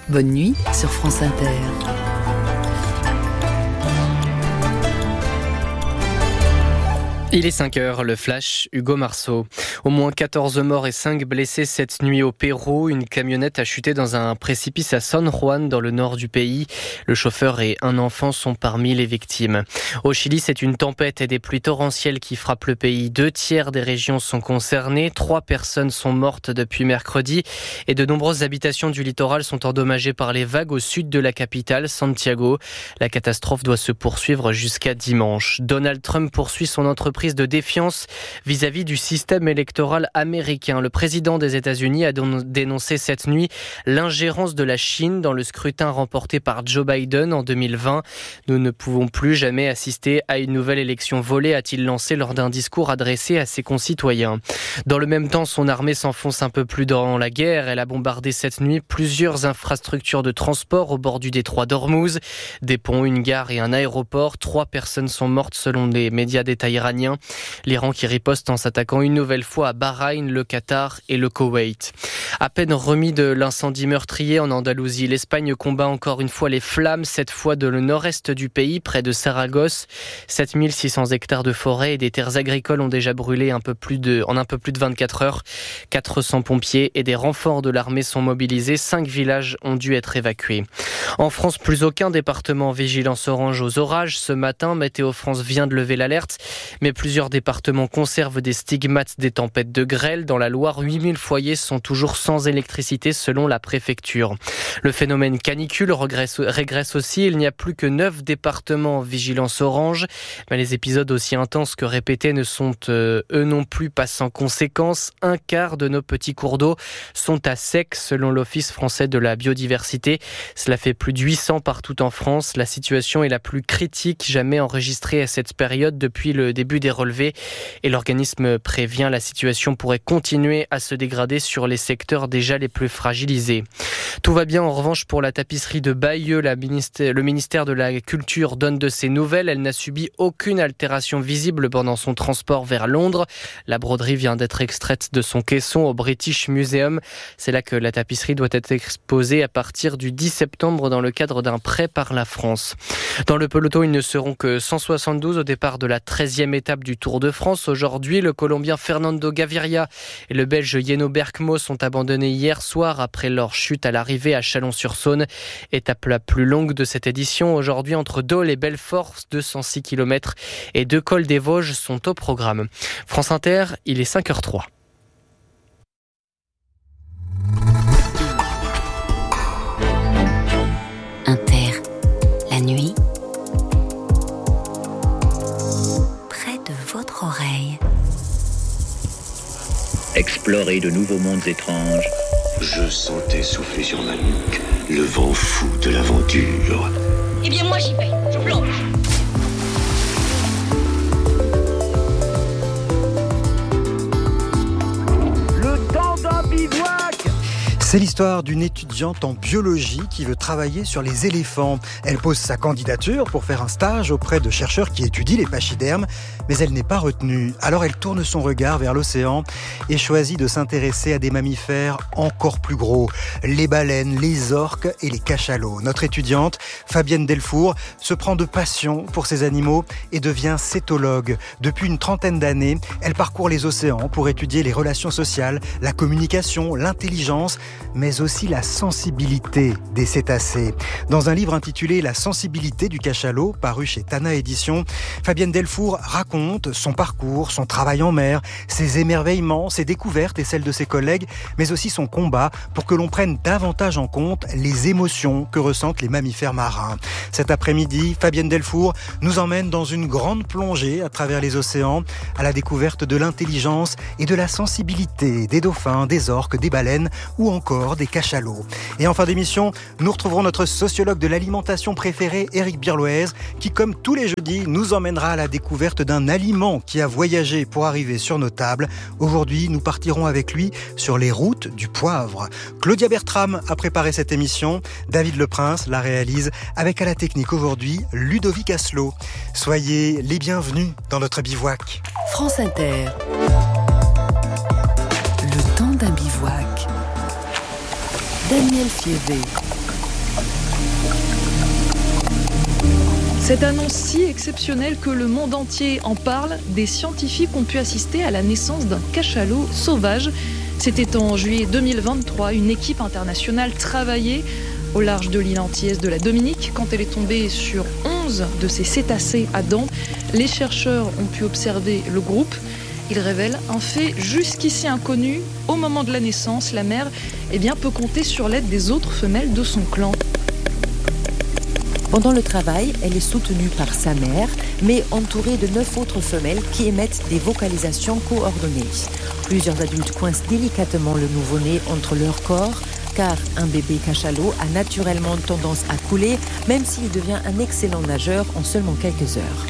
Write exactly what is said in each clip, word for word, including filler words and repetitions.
Bonne nuit sur France Inter. Il est cinq heures, le flash, Hugo Marceau. Au moins quatorze morts et cinq blessés cette nuit au Pérou. Une camionnette a chuté dans un précipice à San Juan, dans le nord du pays. Le chauffeur et un enfant sont parmi les victimes. Au Chili, c'est une tempête et des pluies torrentielles qui frappent le pays. Deux tiers des régions sont concernées. Trois personnes sont mortes depuis mercredi. Et de nombreuses habitations du littoral sont endommagées par les vagues au sud de la capitale, Santiago. La catastrophe doit se poursuivre jusqu'à dimanche. Donald Trump poursuit son entreprise de défiance vis-à-vis du système électoral américain. Le président des États-Unis a dénoncé cette nuit l'ingérence de la Chine dans le scrutin remporté par Joe Biden en deux mille vingt. Nous ne pouvons plus jamais assister à une nouvelle élection volée, a-t-il lancé lors d'un discours adressé à ses concitoyens. Dans le même temps, son armée s'enfonce un peu plus dans la guerre. Elle a bombardé cette nuit plusieurs infrastructures de transport au bord du détroit d'Ormuz. Des ponts, une gare et un aéroport. Trois personnes sont mortes selon les médias d'État iraniens. L'Iran qui riposte en s'attaquant une nouvelle fois à Bahreïn, le Qatar et le Koweït. À peine remis de l'incendie meurtrier en Andalousie, l'Espagne combat encore une fois les flammes, cette fois de le nord-est du pays, près de Saragosse. sept mille six cents hectares de forêt et des terres agricoles ont déjà brûlé un peu plus de, en un peu plus de vingt-quatre heures. quatre cents pompiers et des renforts de l'armée sont mobilisés. Cinq villages ont dû être évacués. En France, plus aucun département en vigilance orange aux orages. Ce matin, Météo France vient de lever l'alerte, mais plusieurs départements conservent des stigmates des tempêtes de grêle. Dans la Loire, huit mille foyers sont toujours sans électricité selon la préfecture. Le phénomène canicule régresse, régresse aussi. Il n'y a plus que neuf départements en vigilance orange. Mais les épisodes aussi intenses que répétés ne sont euh, eux non plus pas sans conséquences. Un quart de nos petits cours d'eau sont à sec selon l'Office français de la biodiversité. Cela fait plus de huit cents partout en France. La situation est la plus critique jamais enregistrée à cette période depuis le début des relevés. Et l'organisme prévient, la situation pourrait continuer à se dégrader sur les secteurs déjà les plus fragilisés. Tout va bien en revanche pour la tapisserie de Bayeux. La ministère, le ministère de la Culture donne de ses nouvelles. Elle n'a subi aucune altération visible pendant son transport vers Londres. La broderie vient d'être extraite de son caisson au British Museum. C'est là que la tapisserie doit être exposée à partir du dix septembre dans le cadre d'un prêt par la France. Dans le peloton, ils ne seront que cent soixante-douze au départ de la treizième étape du Tour de France. Aujourd'hui, le Colombien Fernando Gaviria et le Belge Jenno Berkmo sont abandonnés hier soir après leur chute à l'arrivée à Chalon-sur-Saône. Étape la plus longue de cette édition. Aujourd'hui, entre Dole et Belfort, deux cent six kilomètres et deux cols des Vosges sont au programme. France Inter, il est cinq heures trois. Inter, la nuit, près de votre oreille. Explorer de nouveaux mondes étranges. Je sentais souffler sur ma nuque le vent fou de l'aventure. Eh bien moi j'y vais, je plonge. Le temps d'un bivouac. C'est l'histoire d'une étudiante en biologie qui veut travailler sur les éléphants. Elle pose sa candidature pour faire un stage auprès de chercheurs qui étudient les pachydermes, mais elle n'est pas retenue. Alors elle tourne son regard vers l'océan et choisit de s'intéresser à des mammifères encore plus gros, les baleines, les orques et les cachalots. Notre étudiante, Fabienne Delfour, se prend de passion pour ces animaux et devient cétologue. Depuis une trentaine d'années, elle parcourt les océans pour étudier les relations sociales, la communication, l'intelligence, mais aussi la sensibilité des cétacés. Dans un livre intitulé « La sensibilité du cachalot », paru chez Tana Éditions, Fabienne Delfour raconte son parcours, son travail en mer, ses émerveillements, ses découvertes et celles de ses collègues, mais aussi son combat pour que l'on prenne davantage en compte les émotions que ressentent les mammifères marins. Cet après-midi, Fabienne Delfour nous emmène dans une grande plongée à travers les océans, à la découverte de l'intelligence et de la sensibilité des dauphins, des orques, des baleines ou encore des cachalots. Et en fin d'émission, nous retrouverons notre sociologue de l'alimentation préférée, Éric Birloez, qui, comme tous les jeudis, nous emmènera à la découverte d'un aliment qui a voyagé pour arriver sur nos tables. Aujourd'hui, nous partirons avec lui sur les routes du poivre. Claudia Bertram a préparé cette émission. David Leprince la réalise avec à la technique aujourd'hui Ludovic Asselot. Soyez les bienvenus dans notre bivouac. France Inter. Le temps d'un bivouac. Daniel Fievé. Cette annonce si exceptionnelle que le monde entier en parle, des scientifiques ont pu assister à la naissance d'un cachalot sauvage. C'était en juillet deux mille vingt-trois, une équipe internationale travaillait au large de l'île antillaise de la Dominique quand elle est tombée sur onze de ces cétacés à dents. Les chercheurs ont pu observer le groupe. Ils révèlent un fait jusqu'ici inconnu. Au moment de la naissance, la mère eh bien, peut compter sur l'aide des autres femelles de son clan. Pendant le travail, elle est soutenue par sa mère, mais entourée de neuf autres femelles qui émettent des vocalisations coordonnées. Plusieurs adultes coincent délicatement le nouveau-né entre leurs corps, car un bébé cachalot a naturellement tendance à couler, même s'il devient un excellent nageur en seulement quelques heures.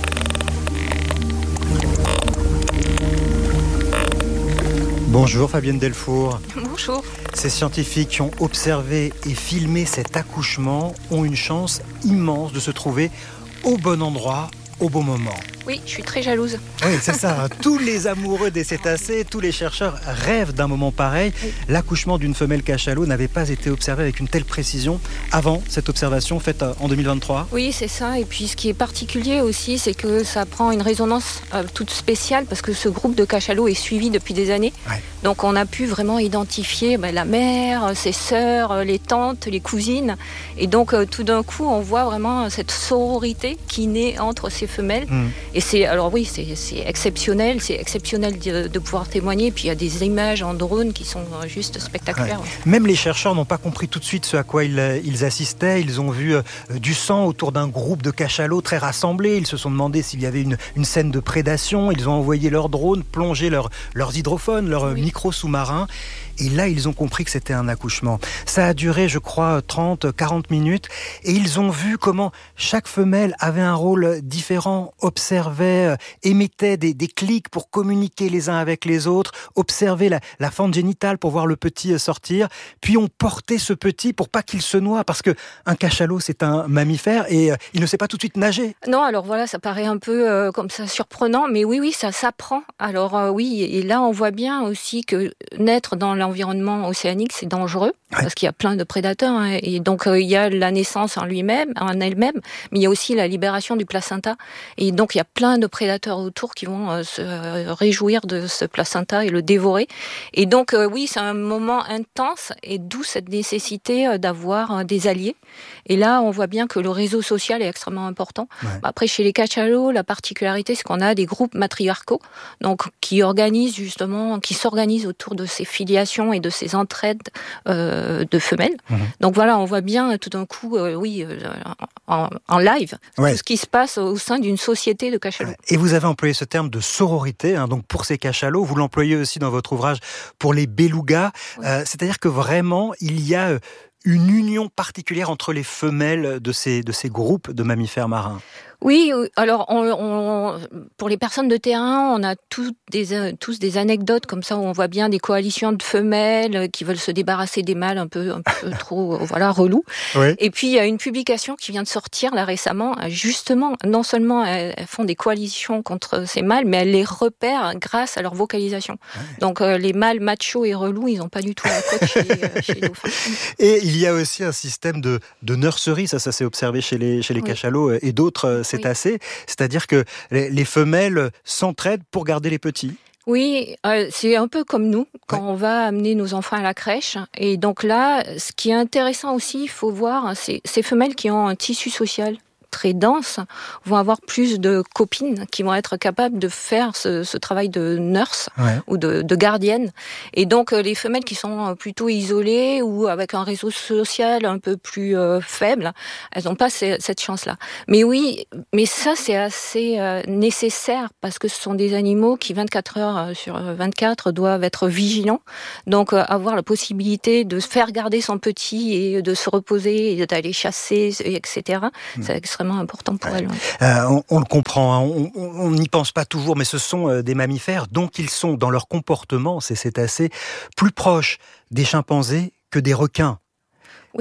Bonjour Fabienne Delfour. Bonjour. Ces scientifiques qui ont observé et filmé cet accouchement ont une chance immense de se trouver au bon endroit, au bon moment. Oui, je suis très jalouse. Oui, c'est ça. Tous les amoureux des cétacés, tous les chercheurs rêvent d'un moment pareil. Oui. L'accouchement d'une femelle cachalot n'avait pas été observé avec une telle précision avant cette observation faite en deux mille vingt-trois. Oui, c'est ça. Et puis ce qui est particulier aussi, c'est que ça prend une résonance euh, toute spéciale parce que ce groupe de cachalots est suivi depuis des années. Ouais. Donc on a pu vraiment identifier ben, la mère, ses sœurs, les tantes, les cousines. Et donc euh, tout d'un coup, on voit vraiment cette sororité qui naît entre ces femelles. Mmh. Et c'est, alors oui, c'est, c'est exceptionnel, c'est exceptionnel de, de pouvoir témoigner. Puis il y a des images en drone qui sont juste spectaculaires. Ouais. Même les chercheurs n'ont pas compris tout de suite ce à quoi ils, ils assistaient. Ils ont vu euh, du sang autour d'un groupe de cachalots très rassemblés. Ils se sont demandé s'il y avait une, une scène de prédation. Ils ont envoyé leurs drones, plongé leur, leurs hydrophones, leurs oui. micros sous-marins. Et là, ils ont compris que c'était un accouchement. Ça a duré, je crois, trente à quarante minutes. Et ils ont vu comment chaque femelle avait un rôle différent, observait, émettait des, des clics pour communiquer les uns avec les autres, observait la, la fente génitale pour voir le petit sortir. Puis on portait ce petit pour pas qu'il se noie, parce que un cachalot, c'est un mammifère et euh, il ne sait pas tout de suite nager. Non, alors voilà, ça paraît un peu euh, comme ça surprenant, mais oui, oui, ça s'apprend. Alors euh, oui, et là, on voit bien aussi que naître dans la l'environnement océanique, c'est dangereux, ouais. parce qu'il y a plein de prédateurs, hein, et donc euh, il y a la naissance en lui-même, en elle-même, mais il y a aussi la libération du placenta, et donc il y a plein de prédateurs autour qui vont euh, se euh, réjouir de ce placenta et le dévorer, et donc euh, oui, c'est un moment intense, et d'où cette nécessité euh, d'avoir euh, des alliés, et là on voit bien que le réseau social est extrêmement important. Ouais. Après, chez les cachalots, la particularité, c'est qu'on a des groupes matriarcaux, donc qui organisent justement, qui s'organisent autour de ces filiations et de ces entraides euh, de femelles. Mmh. Donc voilà, on voit bien tout d'un coup, euh, oui, euh, en, en live, ouais. tout ce qui se passe au sein d'une société de cachalots. Et vous avez employé ce terme de sororité, hein, donc pour ces cachalots, vous l'employez aussi dans votre ouvrage pour les belugas, oui. euh, c'est-à-dire que vraiment, il y a une union particulière entre les femelles de ces, de ces groupes de mammifères marins. Oui, alors on, on, pour les personnes de terrain, on a tous des, tous des anecdotes comme ça où on voit bien des coalitions de femelles qui veulent se débarrasser des mâles un peu, un peu trop voilà, relous. Oui. Et puis il y a une publication qui vient de sortir là récemment, justement, non seulement elles font des coalitions contre ces mâles, mais elles les repèrent grâce à leur vocalisation. Ouais. Donc euh, les mâles machos et relous, ils n'ont pas du tout la cote chez, euh, chez les dauphins. Et il y a aussi un système de, de nurserie, ça, ça s'est observé chez les, chez les oui. cachalots et d'autres cétacés, oui. c'est-à-dire que les, les femelles s'entraident pour garder les petits. Oui, euh, c'est un peu comme nous, quand ouais. on va amener nos enfants à la crèche. Et donc là, ce qui est intéressant aussi, il faut voir, c'est ces femelles qui ont un tissu social très denses vont avoir plus de copines qui vont être capables de faire ce, ce travail de nurse ouais. ou de, de gardienne. Et donc, les femelles qui sont plutôt isolées ou avec un réseau social un peu plus euh, faible, elles n'ont pas c- cette chance-là. Mais oui, mais ça, c'est assez euh, nécessaire parce que ce sont des animaux qui, vingt-quatre heures sur vingt-quatre, doivent être vigilants. Donc, euh, avoir la possibilité de faire garder son petit et de se reposer et d'aller chasser, et cetera, mmh. c'est extrêmement important pour elles. Euh, on, on le comprend, hein, on n'y pense pas toujours, mais ce sont euh, des mammifères, donc ils sont dans leur comportement, ces cétacés, plus proches des chimpanzés que des requins. Oui.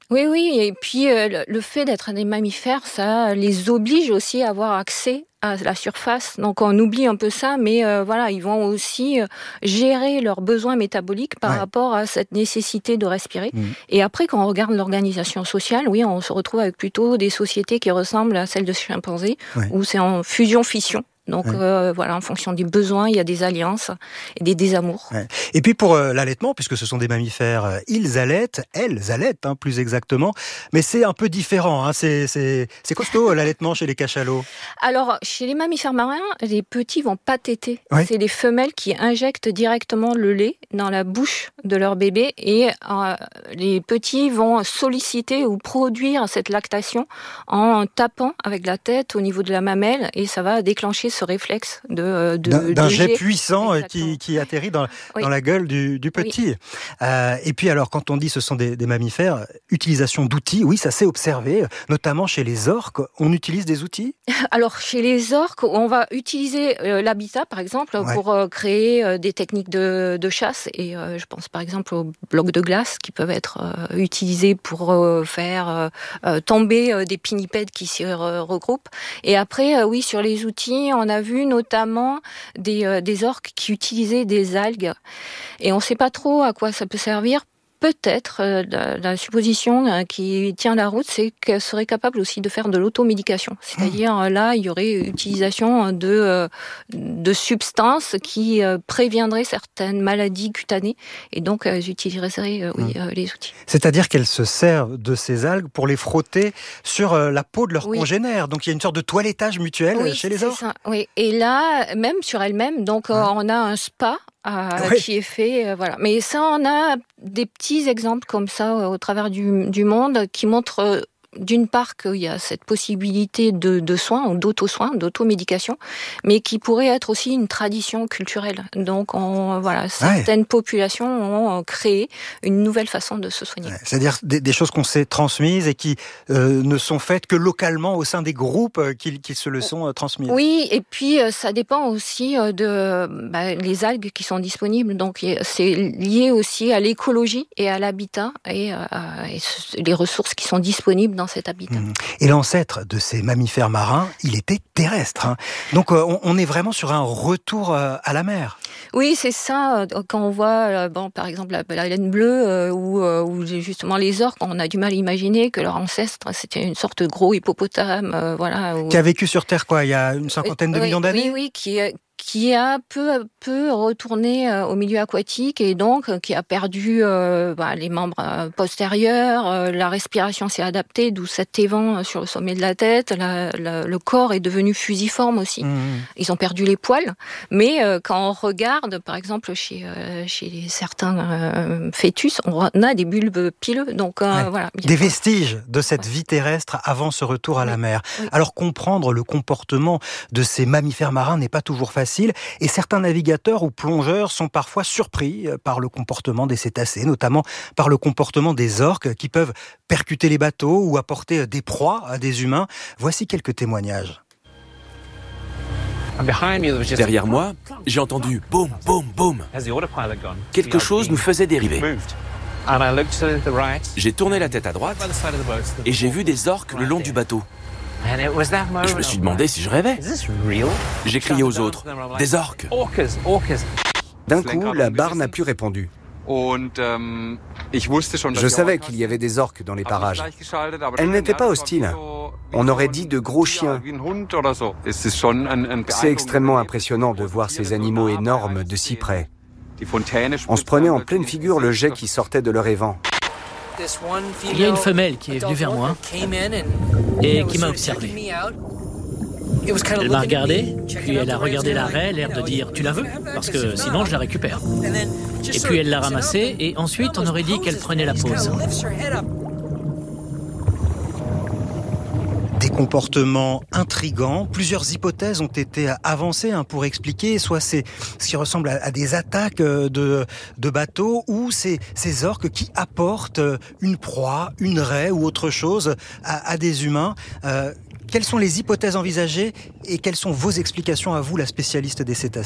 Oui, oui, et puis euh, le fait d'être des mammifères, ça les oblige aussi à avoir accès à la surface. Donc on oublie un peu ça, mais euh, voilà, ils vont aussi euh, gérer leurs besoins métaboliques par ouais. rapport à cette nécessité de respirer. Mmh. Et après, quand on regarde l'organisation sociale, oui, on se retrouve avec plutôt des sociétés qui ressemblent à celles de chimpanzés, ouais. où c'est en fusion-fission. Donc ouais. euh, voilà, en fonction des besoins, il y a des alliances et des désamours. Ouais. Et puis pour euh, l'allaitement, puisque ce sont des mammifères, euh, ils allaitent, elles allaitent hein, plus exactement, mais c'est un peu différent, hein. c'est, c'est, c'est costaud l'allaitement chez les cachalots. Alors chez les mammifères marins, les petits vont pas téter, ouais. c'est les femelles qui injectent directement le lait dans la bouche de leur bébé et euh, les petits vont solliciter ou produire cette lactation en tapant avec la tête au niveau de la mamelle et ça va déclencher ce réflexe de, de d'un, d'un de jet, jet puissant qui, qui atterrit dans, oui. dans la gueule du, du petit. Oui. Euh, et puis alors, quand on dit ce sont des, des mammifères, utilisation d'outils, oui, ça s'est observé, notamment chez les orques. On utilise des outils ? Alors, chez les orques, on va utiliser euh, l'habitat, par exemple, ouais. pour euh, créer euh, des techniques de, de chasse. Et euh, je pense, par exemple, aux blocs de glace qui peuvent être euh, utilisés pour euh, faire euh, tomber euh, des pinnipèdes qui s'y re- regroupent. Et après, euh, oui, sur les outils, on a vu notamment des, euh, des orques qui utilisaient des algues. Et on ne sait pas trop à quoi ça peut servir. Peut-être, euh, la, la supposition euh, qui tient la route, c'est qu'elle serait capable aussi de faire de l'automédication. C'est-à-dire, mmh. là, il y aurait utilisation de, euh, de substances qui euh, préviendraient certaines maladies cutanées. Et donc, elles utiliseraient euh, oui, mmh. euh, les outils. C'est-à-dire qu'elles se servent de ces algues pour les frotter sur euh, la peau de leurs oui. congénères. Donc, il y a une sorte de toilettage mutuel oui, chez les orques. Ça. Oui, et là, même sur elles-mêmes, donc, ouais. euh, on a un spa. Euh, oui. qui est fait, euh, voilà. Mais ça, on a des petits exemples comme ça euh, au travers du, du monde qui montrent euh, d'une part qu'il y a cette possibilité de, de soins, d'auto-soins, d'automédication, mais qui pourrait être aussi une tradition culturelle. Donc, on, voilà, certaines ouais. populations ont créé une nouvelle façon de se soigner. Ouais, c'est-à-dire des, des choses qu'on s'est transmises et qui euh, ne sont faites que localement au sein des groupes euh, qui, qui se le sont euh, transmises. Oui, et puis euh, ça dépend aussi euh, de bah, les algues qui sont disponibles. Donc, c'est lié aussi à l'écologie et à l'habitat et, euh, et les ressources qui sont disponibles dans cet habitat. Et l'ancêtre de ces mammifères marins, il était terrestre. Hein. Donc euh, on, on est vraiment sur un retour euh, à la mer. Oui, c'est ça. Quand on voit, euh, bon, par exemple, la baleine bleue euh, ou, euh, ou justement les orques, on a du mal à imaginer que leur ancêtre, c'était une sorte de gros hippopotame. Euh, voilà, ou... Qui a vécu sur Terre, quoi, il y a une cinquantaine de oui, millions d'années. Oui, oui, qui qui a peu à peu retourné au milieu aquatique et donc qui a perdu euh, bah, les membres postérieurs, euh, la respiration s'est adaptée, d'où cet évent sur le sommet de la tête, la, la, le corps est devenu fusiforme aussi. Mmh. Ils ont perdu les poils, mais euh, quand on regarde, par exemple, chez, euh, chez certains euh, fœtus, on a des bulbes pileux. Donc, euh, ouais. voilà, des vestiges de cette vie terrestre avant ce retour à oui. la mer. Oui. Alors, comprendre le comportement de ces mammifères marins n'est pas toujours facile. Et certains navigateurs ou plongeurs sont parfois surpris par le comportement des cétacés, notamment par le comportement des orques qui peuvent percuter les bateaux ou apporter des proies à des humains. Voici quelques témoignages. Derrière moi, j'ai entendu boum, boum, boum. Quelque chose nous faisait dériver. J'ai tourné la tête à droite et j'ai vu des orques le long du bateau. Je me suis demandé si je rêvais. J'ai crié aux autres, des orques. D'un coup, la barre n'a plus répondu. Je savais qu'il y avait des orques dans les parages. Elles n'étaient pas hostiles. On aurait dit de gros chiens. C'est extrêmement impressionnant de voir ces animaux énormes de si près. On se prenait en pleine figure le jet qui sortait de leur évent. Il y a une femelle qui est venue vers moi et qui m'a observé. Elle m'a regardé, puis elle a regardé la raie, l'air de dire « tu la veux ?» parce que sinon je la récupère. Et puis elle l'a ramassée et ensuite on aurait dit qu'elle prenait la pause. Des comportements intrigants. Plusieurs hypothèses ont été avancées hein, pour expliquer soit c'est ce qui ressemble à, à des attaques de, de bateaux ou c'est ces orques qui apportent une proie, une raie ou autre chose à, à des humains. Euh, quelles sont les hypothèses envisagées et quelles sont vos explications à vous, la spécialiste des cétacés ?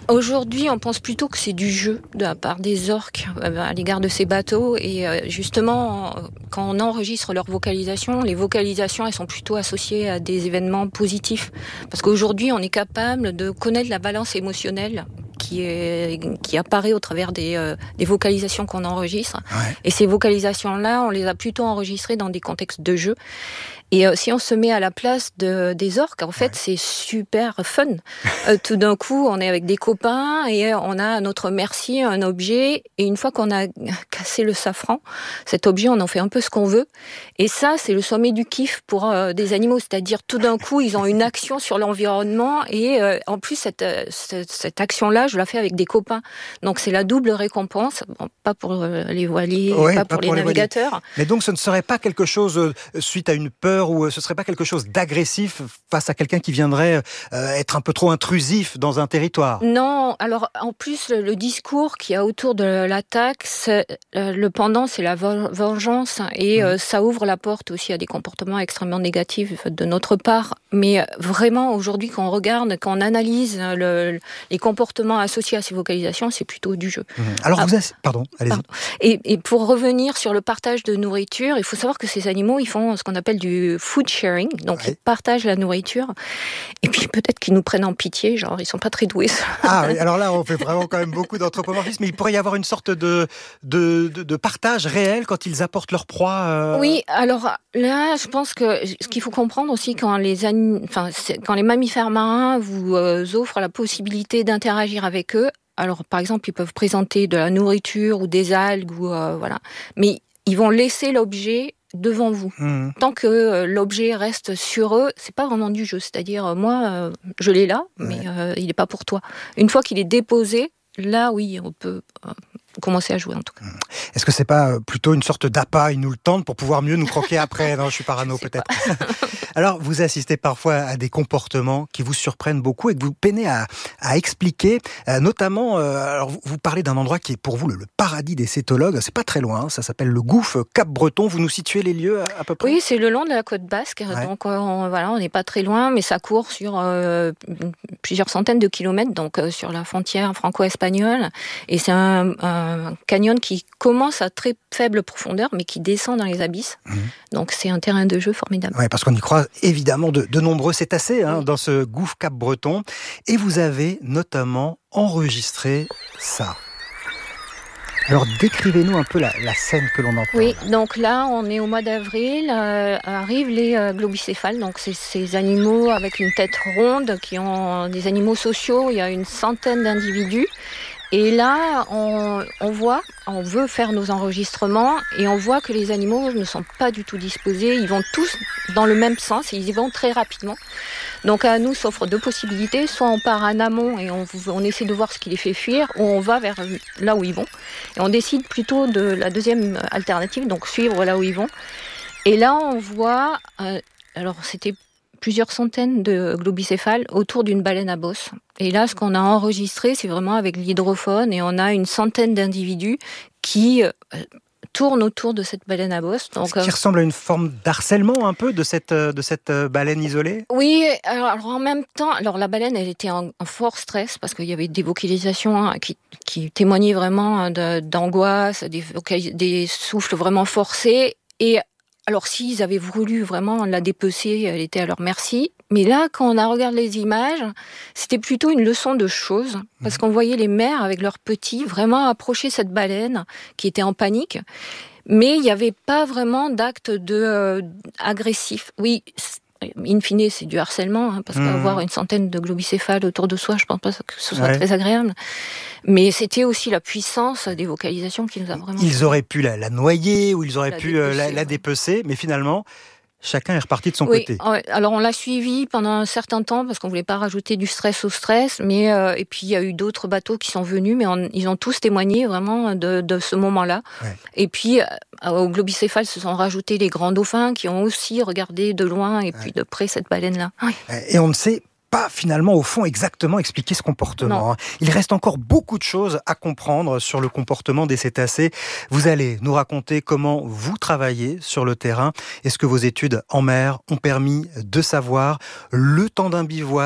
Aujourd'hui, on pense plutôt que c'est du jeu de la part des orques à l'égard de ces bateaux. Et justement, quand on enregistre leurs vocalisations, les vocalisations, elles sont plutôt associées à des événements positifs. Parce qu'aujourd'hui, on est capable de connaître la balance émotionnelle qui, est, qui apparaît au travers des, euh, des vocalisations qu'on enregistre. Ouais. Et ces vocalisations-là, on les a plutôt enregistrées dans des contextes de jeu. Et euh, si on se met à la place de, des orques, en fait, ouais. c'est super fun. euh, tout d'un coup, on est avec des copains et on a à notre merci un objet. Et une fois qu'on a cassé le safran, cet objet, on en fait un peu ce qu'on veut. Et ça, c'est le sommet du kiff pour euh, des animaux. C'est-à-dire, tout d'un coup, ils ont une action sur l'environnement. Et euh, en plus, cette, cette, cette action-là, je la fais avec des copains. Donc, c'est la double récompense. Bon, pas pour les voiliers, ouais, pas, pas pour, pour les, les navigateurs. Voiliers. Mais donc, ce ne serait pas quelque chose euh, suite à une peur ou ce serait pas quelque chose d'agressif face à quelqu'un qui viendrait euh, être un peu trop intrusif dans un territoire? Non, alors en plus le, le discours qu'il y a autour de l'attaque, c'est, euh, le pendant c'est la vengeance et mmh. euh, ça ouvre la porte aussi à des comportements extrêmement négatifs de notre part. Mais vraiment aujourd'hui quand on regarde, quand on analyse le, les comportements associés à ces vocalisations, c'est plutôt du jeu. Mmh. Alors ah, vous avez... Pardon, allez-y. Pardon. Et, et pour revenir sur le partage de nourriture, il faut savoir que ces animaux, ils font ce qu'on appelle du food sharing, donc ouais. ils partagent la nourriture, et puis peut-être qu'ils nous prennent en pitié, genre ils sont pas très doués. Ah oui, alors là on fait vraiment quand même beaucoup d'anthropomorphisme, mais il pourrait y avoir une sorte de, de, de, de partage réel quand ils apportent leur proie euh... Oui, alors là je pense que ce qu'il faut comprendre aussi quand les, anim... enfin, quand les mammifères marins vous euh, offrent la possibilité d'interagir avec eux, alors par exemple ils peuvent présenter de la nourriture ou des algues, ou, euh, voilà. mais ils vont laisser l'objet devant vous. Mmh. Tant que euh, l'objet reste sur eux, c'est pas vraiment du jeu. C'est-à-dire, euh, moi, euh, je l'ai là, mais ouais. euh, il n'est pas pour toi. Une fois qu'il est déposé, là, oui, on peut euh, commencer à jouer en tout cas. Mmh. Est-ce que c'est pas plutôt une sorte d'appât, ils nous le tentent pour pouvoir mieux nous croquer après? Non, je suis parano je peut-être. Alors, vous assistez parfois à des comportements qui vous surprennent beaucoup et que vous peinez à, à expliquer, euh, notamment, euh, alors vous, vous parlez d'un endroit qui est pour vous le, le paradis des cétologues, c'est pas très loin, hein, ça s'appelle le gouffre Cap-Breton, vous nous situez les lieux à, à peu près? Oui, c'est le long de la côte basque, ouais. donc on, voilà, on n'est pas très loin, mais ça court sur euh, plusieurs centaines de kilomètres, donc euh, sur la frontière franco-espagnole, et c'est un, un canyon qui commence à très faible profondeur, mais qui descend dans les abysses, mmh. donc c'est un terrain de jeu formidable. Oui, parce qu'on y croise évidemment de, de nombreux cétacés hein, dans ce gouffre Cap-Breton. Et vous avez notamment enregistré ça. Alors décrivez-nous un peu la, la scène que l'on entend. Oui, donc là on est au mois d'avril, euh, arrivent les euh, globicéphales, donc c'est ces animaux avec une tête ronde qui ont des animaux sociaux, il y a une centaine d'individus. Et là, on, on voit, on veut faire nos enregistrements et on voit que les animaux ne sont pas du tout disposés. Ils vont tous dans le même sens et ils y vont très rapidement. Donc à nous s'offrent deux possibilités. Soit on part en amont et on, on essaie de voir ce qui les fait fuir, ou on va vers là où ils vont. Et on décide plutôt de la deuxième alternative, donc suivre là où ils vont. Et là, on voit... Euh, alors c'était... plusieurs centaines de globicéphales autour d'une baleine à bosse. Et là, ce qu'on a enregistré, c'est vraiment avec l'hydrophone, et on a une centaine d'individus qui euh, tournent autour de cette baleine à bosse. Donc, ce qui euh, ressemble à une forme d'harcèlement un peu de cette, de cette baleine isolée? Oui, alors, alors en même temps, alors la baleine, elle était en, en fort stress, parce qu'il y avait des vocalisations hein, qui, qui témoignaient vraiment de, d'angoisse, des, des souffles vraiment forcés, et alors, s'ils avaient voulu vraiment la dépecer, elle était à leur merci. Mais là, quand on a regardé les images, c'était plutôt une leçon de choses. Parce qu'on voyait les mères avec leurs petits vraiment approcher cette baleine qui était en panique. Mais il n'y avait pas vraiment d'acte de, euh, agressif. Oui, in fine, c'est du harcèlement, hein, parce mmh. qu'avoir une centaine de globicéphales autour de soi, je ne pense pas que ce soit ouais. très agréable. Mais c'était aussi la puissance des vocalisations qui nous a vraiment... Ils auraient pu la, la noyer, ou ils auraient la pu dépecer, la, la dépecer, mais finalement... Chacun est reparti de son oui, côté. Alors on l'a suivi pendant un certain temps parce qu'on voulait pas rajouter du stress au stress, mais euh, et puis il y a eu d'autres bateaux qui sont venus, mais on, ils ont tous témoigné vraiment de, de ce moment-là. Ouais. Et puis euh, au globicéphale se sont rajoutés les grands dauphins qui ont aussi regardé de loin et puis ouais. de près cette baleine-là. Oui. Et on ne sait pas finalement au fond exactement expliquer ce comportement. Non. Il reste encore beaucoup de choses à comprendre sur le comportement des cétacés. Vous allez nous raconter comment vous travaillez sur le terrain et ce que vos études en mer ont permis de savoir. Le temps d'un bivouac.